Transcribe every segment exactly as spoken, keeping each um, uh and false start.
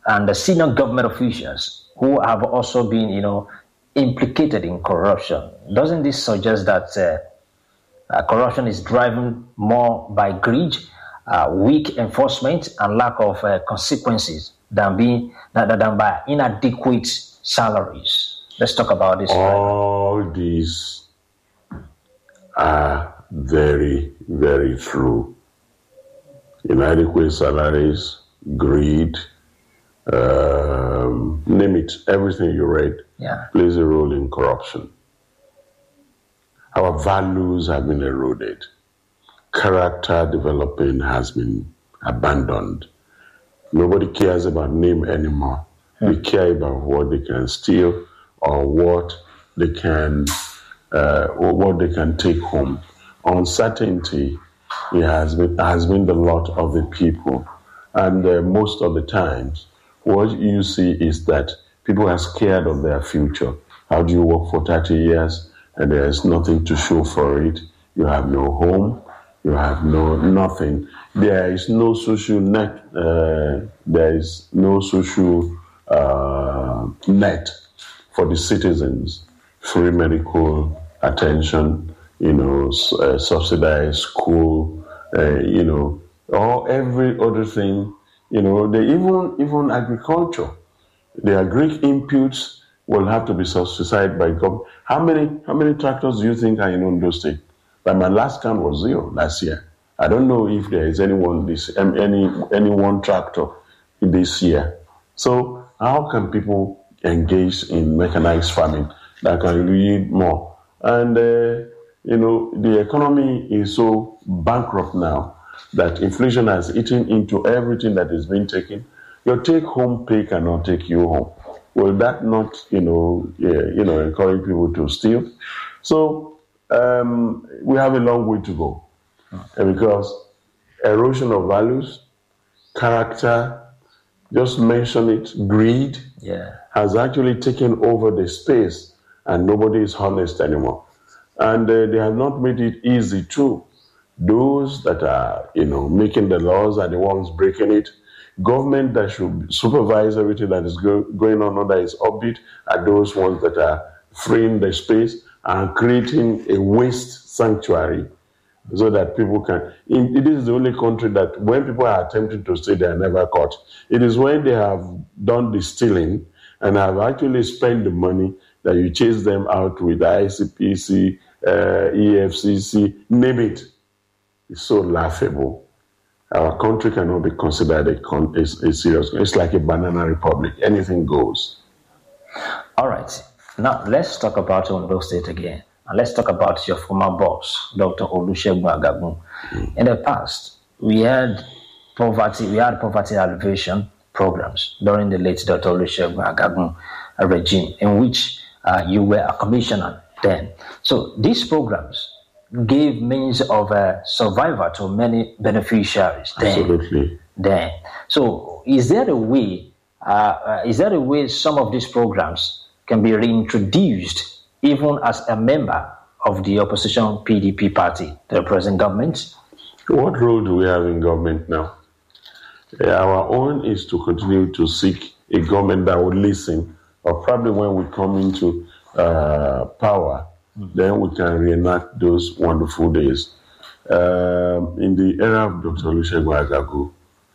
and the senior government officials who have also been, you know, implicated in corruption. Doesn't this suggest that uh, uh, corruption is driven more by greed, uh, weak enforcement, and lack of uh, consequences than being than, than by inadequate salaries? Let's talk about this. All right. These are very, very true. Inadequate salaries, greed, um, name it, everything you read yeah. plays a role in corruption. Our values have been eroded. Character development has been abandoned. Nobody cares about name anymore. Hmm. They care about what they can steal or what they can, uh, or what they can take home. Uncertainty it has been has been the lot of the people, and uh, most of the times, what you see is that people are scared of their future. How do you work for thirty years and there is nothing to show for it? You have no home, you have no nothing. There is no social net. Uh, there is no social uh, net for the citizens. Free medical attention, you know, uh, subsidized school, uh, you know, or every other thing. You know, they even even agriculture, the agric inputs will have to be subsidized by government. How many how many tractors do you think are in Ondo State? Like my last count was zero last year. I don't know if there is anyone this any any one tractor in this year. So how can people engage in mechanized farming that can yield more? And uh, you know, the economy is so bankrupt now that inflation has eaten into everything that is being taken. Your take-home pay cannot take you home. Will that not, you know, yeah, you know, encourage people to steal? So um, we have a long way to go, and because erosion of values, character, just mention it, greed, yeah. has actually taken over the space, and nobody is honest anymore. And uh, they have not made it easy too. Those that are, you know, making the laws are the ones breaking it. Government that should supervise everything that is go- going on under its orbit are those ones that are freeing the space and creating a waste sanctuary so that people can. In, it is the only country that when people are attempting to steal, they are never caught. It is when they have done the stealing and have actually spent the money that you chase them out with I C P C, uh, E F C C, name it. It's so laughable. Our country cannot be considered a, con- a, a serious. It's like a banana republic. Anything goes. All right. Now let's talk about Ondo State again, and let's talk about your former boss, Doctor Olusegun Agagun. Mm. In the past, we had poverty. We had poverty alleviation programs during the late Doctor Olusegun Agagun regime, in which uh, you were a commissioner then. So these programs gave means of uh, survival to many beneficiaries then. Absolutely. Then. So is there a way, uh, uh, is there a way some of these programs can be reintroduced even as a member of the opposition P D P party, the present government? What role do we have in government now? Uh, our own is to continue to seek a government that would listen, or probably when we come into uh, power, then we can reenact those wonderful days. Um, in the era of Doctor Olusegun Agagun,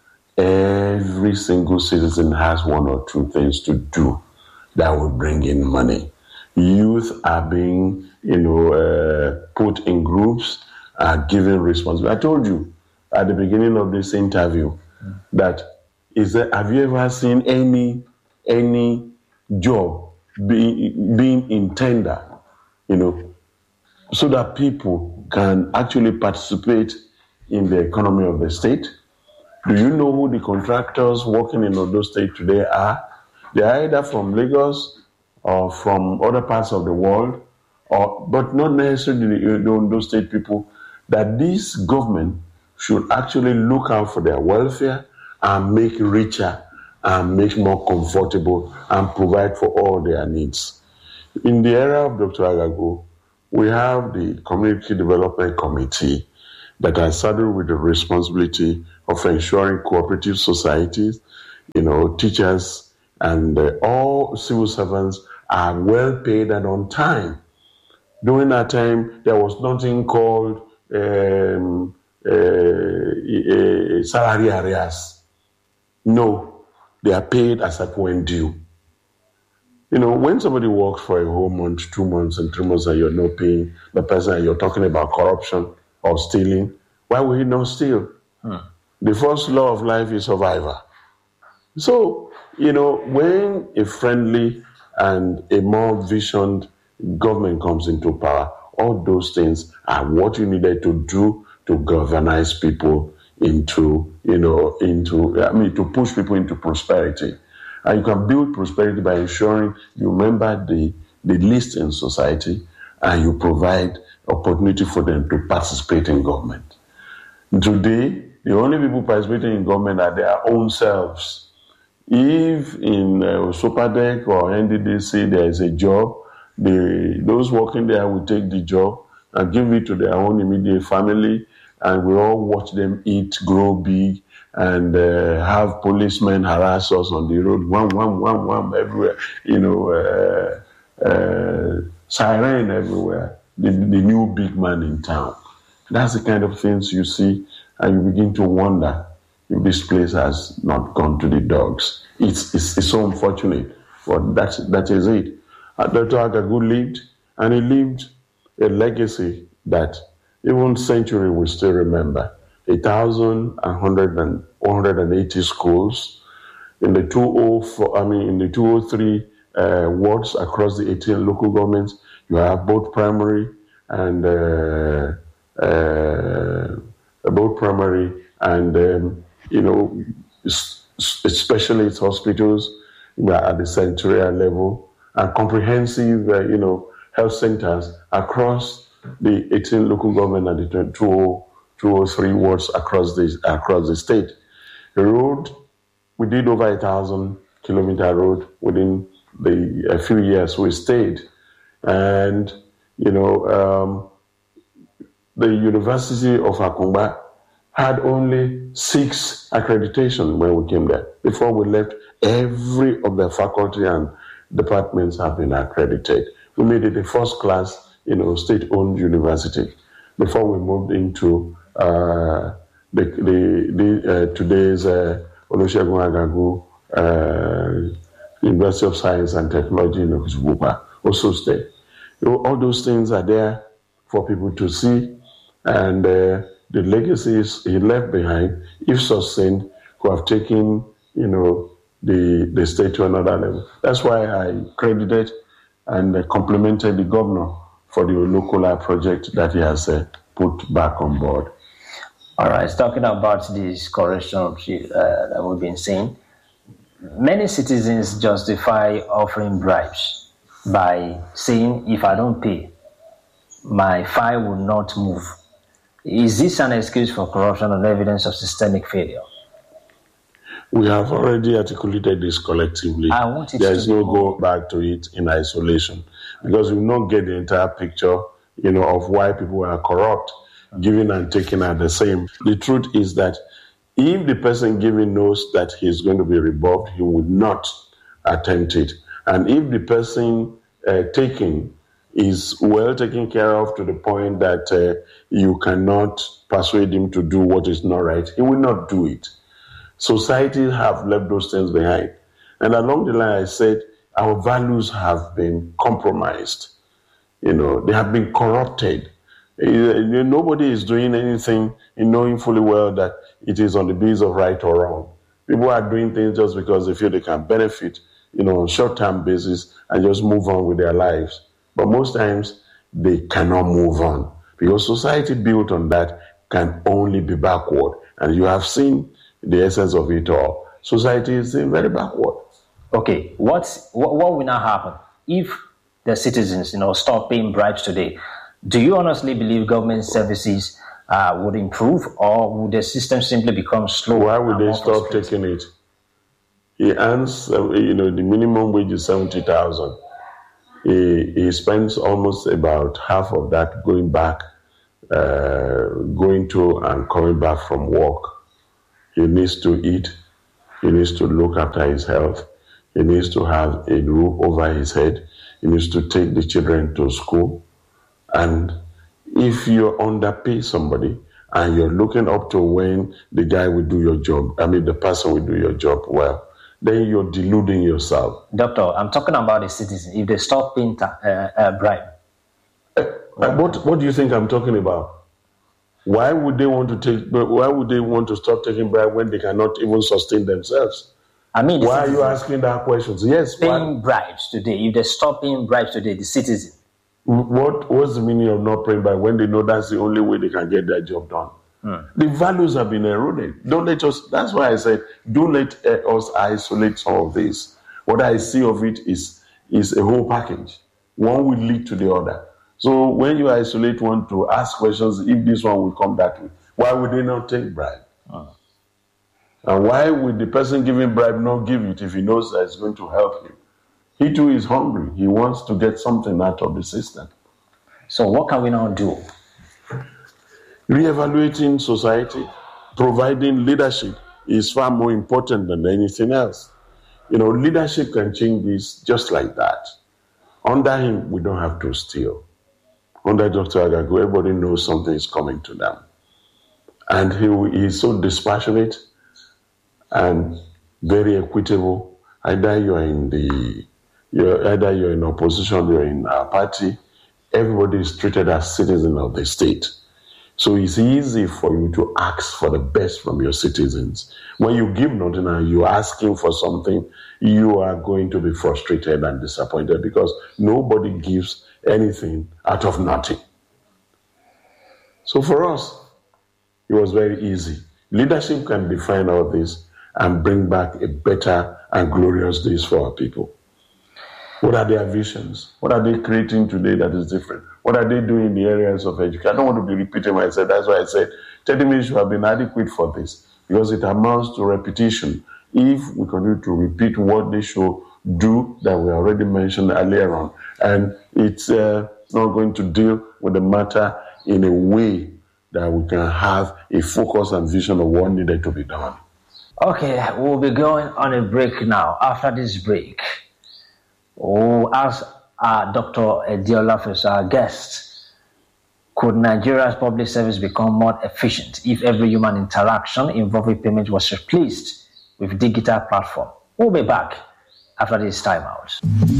every single citizen has one or two things to do that will bring in money. Youth are being, you know, uh, put in groups, are given responsibility. I told you at the beginning of this interview mm. that is there, have you ever seen any any job being being in tender? You know, so that people can actually participate in the economy of the state. Do you know who the contractors working in Ondo State today are? They are either from Lagos or from other parts of the world, or but not necessarily the, the Ondo State people. That this government should actually look out for their welfare and make richer and make more comfortable and provide for all their needs. In the era of Doctor Agagun, we have the Community Development Committee that are saddled with the responsibility of ensuring cooperative societies, you know, teachers and uh, all civil servants are well paid and on time. During that time, there was nothing called um, uh, uh, salary arrears. No, they are paid as at when due. You know, when somebody works for a whole month, two months, and three months, and you're not paying the person, and you're talking about corruption or stealing, why will he not steal? Hmm. The first law of life is survival. So, you know, when a friendly and a more visioned government comes into power, all those things are what you needed to do to galvanize people into, you know, into, I mean, to push people into prosperity. And you can build prosperity by ensuring you remember the, the least in society and you provide opportunity for them to participate in government. Today, the only people participating in government are their own selves. If in uh, Sopadec or N D D C there is a job, the, those working there will take the job and give it to their own immediate family, and we all watch them eat, grow big, and uh, have policemen harass us on the road, wham, wham, wham, wham, everywhere, you know, uh, uh, siren everywhere, the, the new big man in town. That's the kind of things you see, and you begin to wonder if this place has not gone to the dogs. It's, it's, it's so unfortunate, but that's, that is it. Uh, Doctor Agagu lived, and he lived a legacy that even century will still remember. A thousand and hundred and one hundred eighty schools in the two oh four, I mean in the two oh three uh, wards across the eighteen local governments. You have both primary and uh, uh, both primary and um, you know specialist hospitals at the sectorial level and comprehensive uh, you know health centers across the eighteen local government and the two oh three wards across the across the state. The road, we did over a thousand kilometer road within the a few years we stayed, and you know um, the University of Akungba had only six accreditation when we came there. Before we left, every of the faculty and departments have been accredited. We made it a first class, you know, state-owned university before we moved into uh, the, the, the uh, today's uh, Olusegun Agagu uh, University of Science and Technology in Okitipupa, also state. You know, all those things are there for people to see, and uh, the legacies he left behind, if sustained, who have taken, you know, the the state to another level. That's why I credited and uh, complimented the governor for the Olokola project that he has uh, put back on board. All right, talking about this correction uh, that we've been saying, many citizens justify offering bribes by saying, if I don't pay, my file will not move. Is this an excuse for corruption and evidence of systemic failure? We have already articulated this collectively. I want it there to is no go go back to it in isolation, because we will not get the entire picture, you know, of why people are corrupt. Giving and taking are the same. The truth is that if the person giving knows that he's going to be rebuffed, he would not attempt it. And if the person uh, taking is well taken care of to the point that uh, you cannot persuade him to do what is not right, he will not do it. Society have left those things behind. And along the line, I said, our values have been compromised. You know, they have been corrupted. Nobody is doing anything in knowing fully well that it is on the basis of right or wrong. People are doing things just because they feel they can benefit, you know, on short-term basis and just move on with their lives. But most times, they cannot move on because society built on that can only be backward. And you have seen the essence of it all. Society is very backward. Okay, what's, what, what will now happen if the citizens, you know, stop paying bribes today? Do you honestly believe government services uh, would improve, or would the system simply become slower? Why would they stop taking it? He earns, uh, you know, the minimum wage is seventy thousand. He, he spends almost about half of that going back, uh, going to and coming back from work. He needs to eat. He needs to look after his health. He needs to have a roof over his head. He needs to take the children to school. And if you underpay somebody and you're looking up to when the guy will do your job, I mean the person will do your job well, then you're deluding yourself. Doctor, I'm talking about the citizen. If they stop paying ta- uh, uh, bribe. Uh, uh, what, what do you think I'm talking about? Why would they want to take? Why would they want to stop taking bribe when they cannot even sustain themselves? I mean, why are you asking that question? Yes, paying why? bribes today. If they stop paying bribes today, the citizen. What what's the meaning of not paying bribe when they know that's the only way they can get their job done? Hmm. The values have been eroded. Don't let us. That's why I said, don't let us isolate some of this. What I see of it is is a whole package. One will lead to the other. So when you isolate one to ask questions, if this one will come that way, why would they not take bribe? Oh. And why would the person giving bribe not give it if he knows that it's going to help him? He too is hungry. He wants to get something out of the system. So what can we now do? Reevaluating society, providing leadership is far more important than anything else. You know, leadership can change this just like that. Under him, we don't have to steal. Under Doctor Agagu, everybody knows something is coming to them. And he is so dispassionate and very equitable. Either you're in the, you're, either you're in opposition, you're in our party, everybody is treated as citizen of the state. So it's easy for you to ask for the best from your citizens. When you give nothing and you're asking for something, you are going to be frustrated and disappointed because nobody gives anything out of nothing. So for us, it was very easy. Leadership can define all this and bring back a better and glorious days for our people. What are their visions? What are they creating today that is different? What are they doing in the areas of education? I don't want to be repeating myself. That's why I said thirty minutes should have been adequate for this because it amounts to repetition. If we continue to repeat what they should do that we already mentioned earlier on, and it's uh, not going to deal with the matter in a way that we can have a focus and vision of what needed to be done. Okay, we'll be going on a break now. After this break, we'll ask uh, Doctor Ediola as our guest, could Nigeria's public service become more efficient if every human interaction involving payment was replaced with digital platform? We'll be back after this timeout.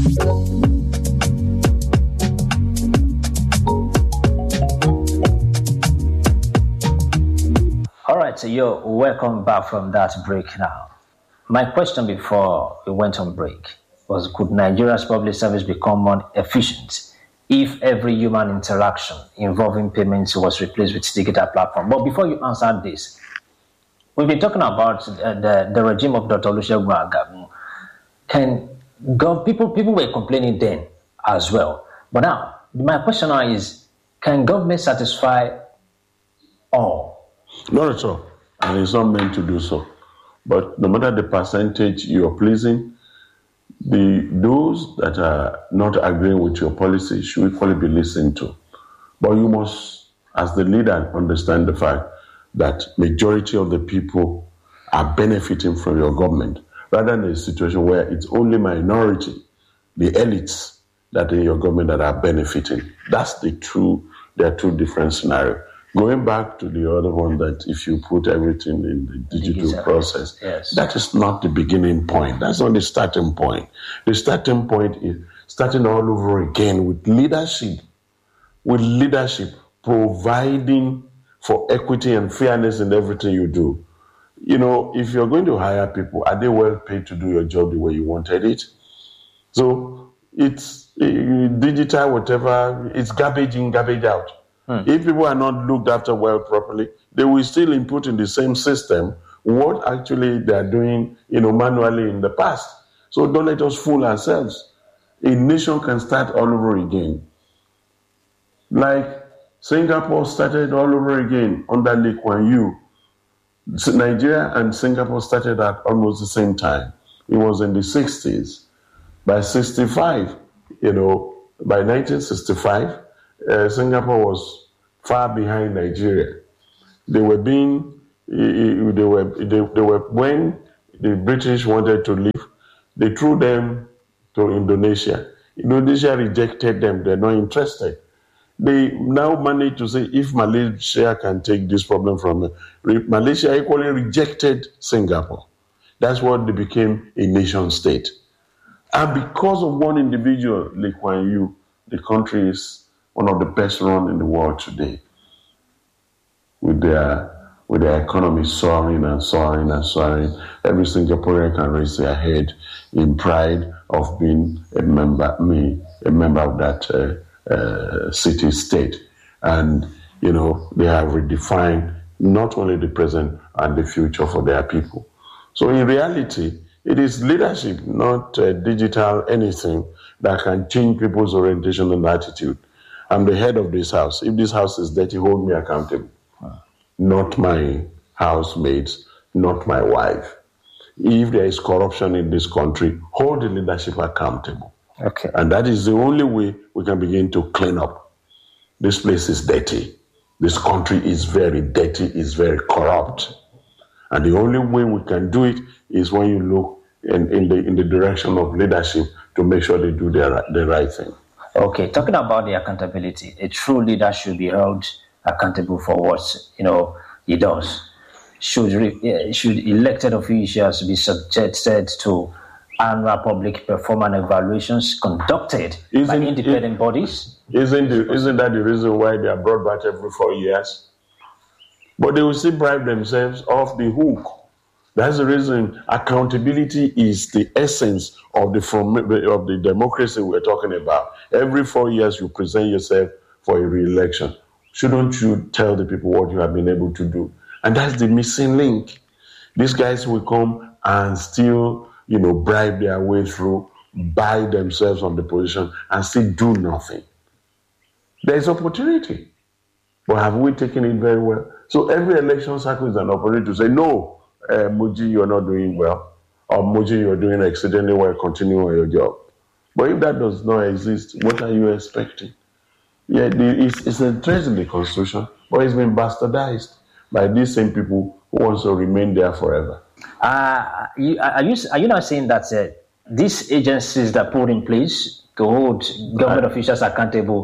All right, so you're welcome back from that break now. My question before we went on break was, could Nigeria's public service become more efficient if every human interaction involving payments was replaced with digital platform? But before you answer this, we've been talking about uh, the, the regime of Doctor Olusegun Agagu. Can go, people people were complaining then as well. But now, my question now is, can government satisfy all? Not at all. And it's not meant to do so. But no matter the percentage you're pleasing, the those that are not agreeing with your policy should equally be listened to. But you must, as the leader, understand the fact that majority of the people are benefiting from your government, rather than a situation where it's only minority, the elites that are in your government that are benefiting. That's the two, there are two different scenarios. Going back to the other one, that if you put everything in the digital digital process, yes. That is not the beginning point. That's not the starting point. The starting point is starting all over again with leadership, with leadership providing for equity and fairness in everything you do. You know, if you're going to hire people, are they well paid to do your job the way you wanted it? So it's uh, digital, whatever, it's garbage in, garbage out. Hmm. If people are not looked after well properly, they will still input in the same system what actually they are doing, you know, manually in the past. So don't let us fool ourselves. A nation can start all over again. Like Singapore started all over again under Lee Kuan Yew. Nigeria and Singapore started at almost the same time. It was in the sixties. By sixty-five, you know, by nineteen sixty-five, uh, Singapore was far behind Nigeria. They were being, they were, they, they were when the British wanted to leave, they threw them to Indonesia. Indonesia rejected them. They're not interested. They now manage to say, if Malaysia can take this problem from them, Malaysia equally rejected Singapore. That's what they became a nation state. And because of one individual, Lee Kuan Yew, the country is one of the best run in the world today, with their with their economy soaring and soaring and soaring. Every Singaporean can raise their head in pride of being a member, me, a member of that uh, uh, city state. And, you know, they have redefined not only the present and the future for their people. So in reality, it is leadership, not uh, digital anything, that can change people's orientation and attitude. I'm the head of this house. If this house is dirty, hold me accountable. Wow. Not my housemates, not my wife. If there is corruption in this country, hold the leadership accountable. Okay. And that is the only way we can begin to clean up. This place is dirty. This country is very dirty, is very corrupt. And the only way we can do it is when you look in, in the in the direction of leadership to make sure they do the, the right thing. Okay, talking about the accountability, a true leader should be held accountable for what, you know, he does. Should re, should elected officials be subjected to annual public performance evaluations conducted isn't, by independent it, bodies? Isn't the, isn't that the reason why they are brought back every four years? But they will still bribe themselves off the hook. That's the reason accountability is the essence of the from, of the democracy we're talking about. Every four years you present yourself for a re-election. Shouldn't you tell the people what you have been able to do? And that's the missing link. These guys will come and still, you know, bribe their way through, buy themselves on the position, and still do nothing. There is opportunity. But have we taken it very well? So every election cycle is an opportunity to say, no, uh, Moji, you're not doing well. Or Moji, you're doing exceedingly well, continue on your job. But if that does not exist, what are you expecting? Yeah, the, it's, it's addressed in the Constitution, but it's been bastardized by these same people who want to remain there forever. Uh, you, are, you, are you not saying that uh, these agencies that put in place to hold government uh, officials accountable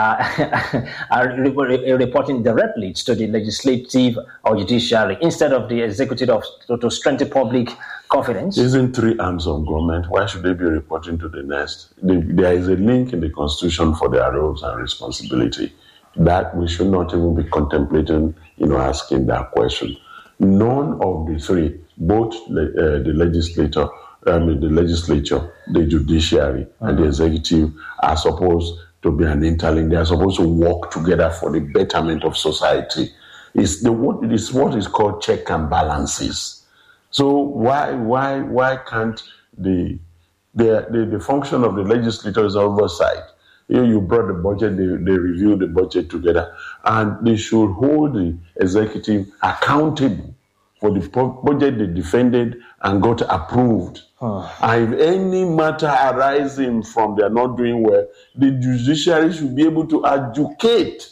uh, are re- reporting directly to the legislative or judiciary instead of the executive of, to, to strengthen public confidence? Isn't three arms of government? Why should they be reporting to the next? The, there is a link in the Constitution for their roles and responsibility that we should not even be contemplating, you know, asking that question. None of the three, both the, uh, the legislator, I mean the legislature, the judiciary, mm-hmm. and the executive are supposed to be an interlink. They are supposed to work together for the betterment of society. It's the what it is what is called check and balances. So why why why can't the the the, the function of the legislature is oversight? You, you brought the budget, they, they review the budget together, and they should hold the executive accountable for the budget they defended and got approved. Huh. And if any matter arising from their not doing well, the judiciary should be able to adjudicate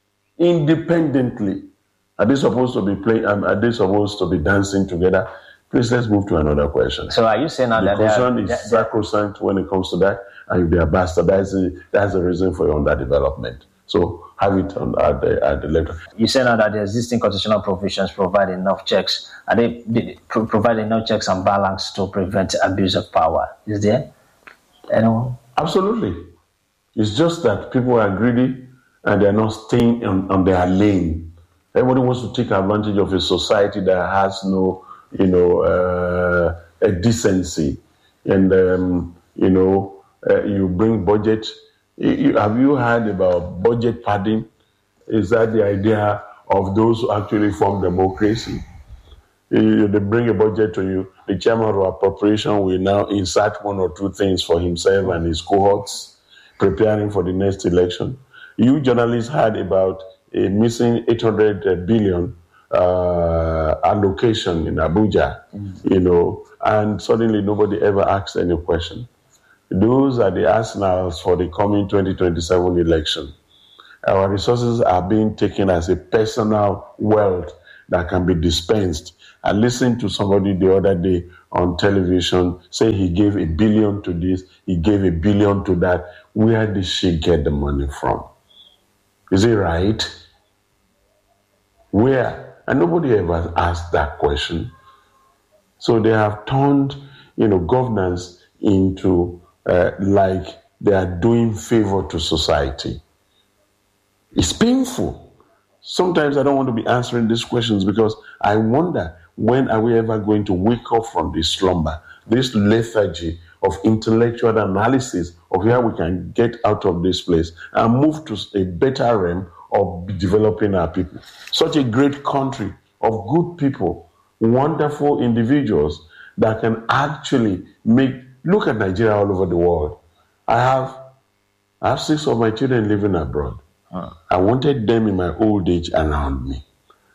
independently. Are they supposed to be playing? Um, are they supposed to be dancing together? Please, let's move to another question. So are you saying now the that concern are, is sacrosanct when it comes to that, and if they are bastardizing, that's the reason for your underdevelopment. So have it on at the, at the letter. You say now that the existing constitutional provisions provide enough checks. Are they, they provide enough checks and balance to prevent abuse of power? Is there anyone? Absolutely. It's just that people are greedy and they're not staying on, on their lane. Everybody wants to take advantage of a society that has no, you know, uh, a decency. And, um, you know, uh, you bring budget. You, have you heard about budget padding? Is that the idea of those who actually form democracy? You, they bring a budget to you. The chairman of appropriation will now insert one or two things for himself and his cohorts, preparing for the next election. You journalists heard about a missing eight hundred billion uh, allocation in Abuja, mm. you know, and suddenly nobody ever asked any question. Those are the arsenals for the coming twenty twenty-seven election. Our resources are being taken as a personal wealth that can be dispensed. I listened to somebody the other day on television, say he gave a billion to this, he gave a billion to that. Where did she get the money from? Is it right? Where? And nobody ever asked that question. So they have turned, you know, governance into uh, like they are doing favor to society. It's painful. Sometimes I don't want to be answering these questions because I wonder, when are we ever going to wake up from this slumber, this lethargy of intellectual analysis of where we can get out of this place and move to a better realm of developing our people. Such a great country of good people, wonderful individuals that can actually make, look at Nigeria all over the world. I have, I have six of my children living abroad. Huh. I wanted them in my old age around me.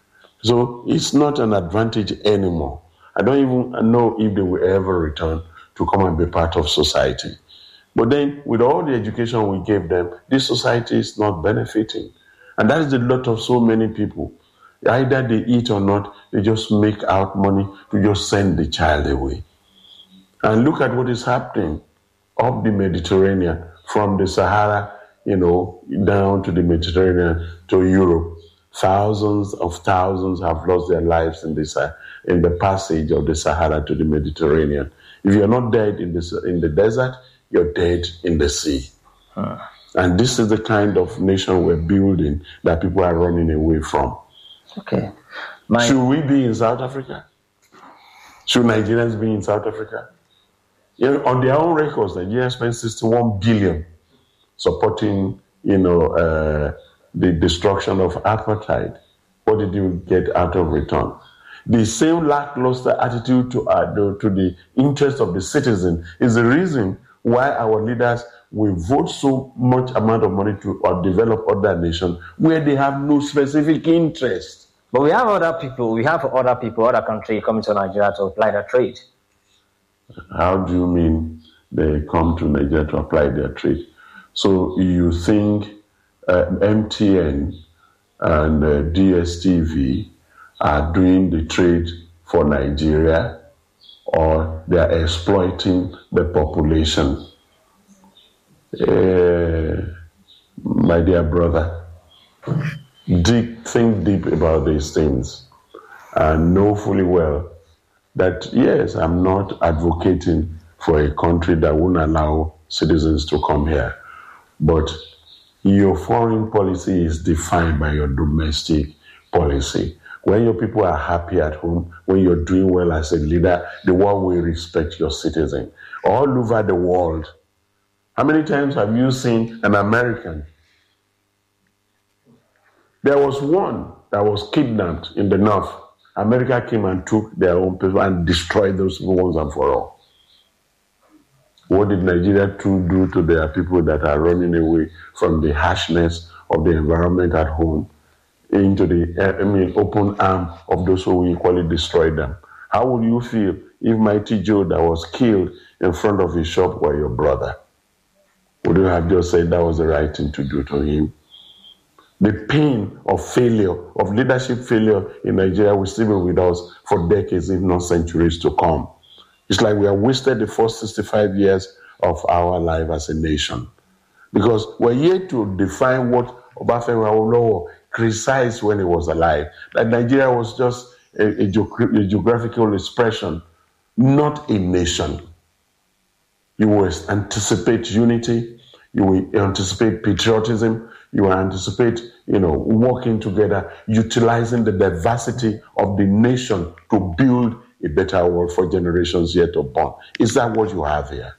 So it's not an advantage anymore. I don't even know if they will ever return to come and be part of society. But then with all the education we gave them, this society is not benefiting. And that is the lot of so many people. Either they eat or not, they just make out money to just send the child away. And look at what is happening up the Mediterranean, from the Sahara, you know, down to the Mediterranean to Europe. Thousands of thousands have lost their lives in this in the passage of the Sahara to the Mediterranean. If you're not dead in the in the desert, you're dead in the sea. Huh. And this is the kind of nation we're building that people are running away from. Okay. My... Should we be in South Africa? Should Nigerians be in South Africa? You know, on their own records, Nigeria spent sixty-one billion supporting, you know, uh, the destruction of apartheid. What did you get out of return? The same lackluster attitude to, uh, to the interest of the citizen is the reason why our leaders will vote so much amount of money to uh, develop other nations where they have no specific interest. But we have other people, we have other people, other countries coming to Nigeria to apply their trade. How do you mean they come to Nigeria to apply their trade? So you think uh, M T N and uh, D S T V are doing the trade for Nigeria, or they are exploiting the population? Uh, my dear brother, deep, think deep about these things and know fully well that, yes, I'm not advocating for a country that won't allow citizens to come here, but your foreign policy is defined by your domestic policy. When your people are happy at home, when you're doing well as a leader, the world will respect your citizen. All over the world, how many times have you seen an American? There was one that was kidnapped in the north. America came and took their own people and destroyed those people once and for all. What did Nigeria too do to their people that are running away from the harshness of the environment at home into the I mean, open arm of those who will equally destroy them? How would you feel if Mighty Joe that was killed in front of his shop were your brother? Would you have just said that was the right thing to do to him? The pain of failure, of leadership failure in Nigeria will still be with us for decades, if not centuries to come. It's like we have wasted the first sixty-five years of our life as a nation. Because we're yet to define what Obafemi Awolowo criticized when he was alive. That Nigeria was just a, a, ge- a geographical expression, not a nation. You will anticipate unity, you will anticipate patriotism, you will anticipate, you know, working together, utilizing the diversity of the nation to build a better world for generations yet to born. Is that what you have here?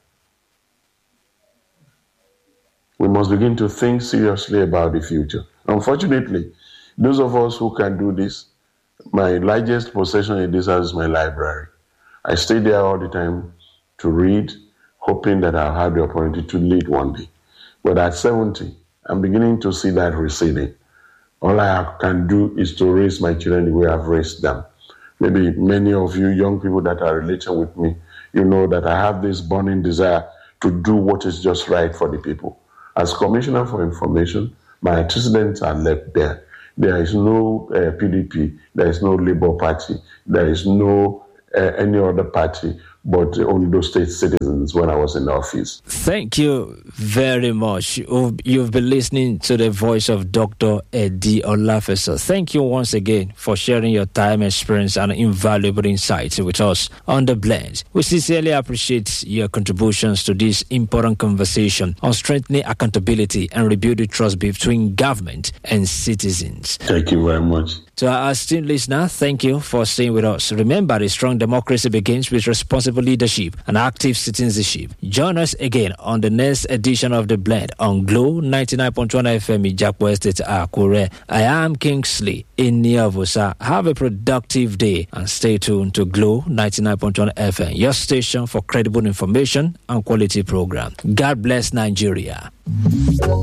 We must begin to think seriously about the future. Unfortunately, those of us who can do this, my largest possession in this house is my library. I stay there all the time to read, hoping that I'll have the opportunity to lead one day. But at seventy, I'm beginning to see that receding. All I can do is to raise my children the way I've raised them. Maybe many of you young people that are related with me, you know that I have this burning desire to do what is just right for the people. As Commissioner for Information, my antecedents are left there. There is no uh, P D P, there is no Labour Party, there is no uh, any other party but Ondo State citizens when I was in office. Thank you very much. You've been listening to the voice of Doctor Eddie Olafesa. Thank you once again for sharing your time, experience, and invaluable insights with us on The Blend. We sincerely appreciate your contributions to this important conversation on strengthening accountability and rebuilding trust between government and citizens. Thank you very much. To our esteemed listener, thank you for staying with us. Remember, a strong democracy begins with responsible leadership and active citizenship. Join us again on the next edition of The Blend on Glow ninety-nine point one F M in Jakwa Estate, Akure. I am Kingsley Iniavosa. Have a productive day and stay tuned to Glow ninety-nine point one F M, your station for credible information and quality program. God bless Nigeria.